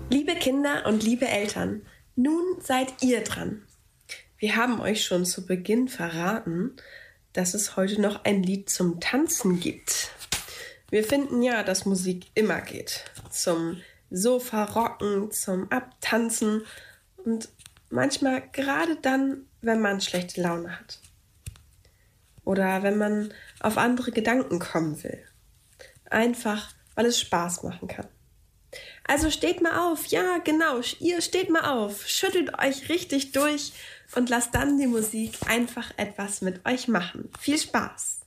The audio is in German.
Liebe Kinder und liebe Eltern, nun seid ihr dran. Wir haben euch schon zu Beginn verraten, dass es heute noch ein Lied zum Tanzen gibt. Wir finden ja, dass Musik immer geht. Zum Sofa-Rocken, zum Abtanzen und manchmal gerade dann, wenn man schlechte Laune hat. Oder wenn man auf andere Gedanken kommen will. Einfach, weil es Spaß machen kann. Also steht mal auf, ja genau, ihr steht mal auf, schüttelt euch richtig durch und lasst dann die Musik einfach etwas mit euch machen. Viel Spaß!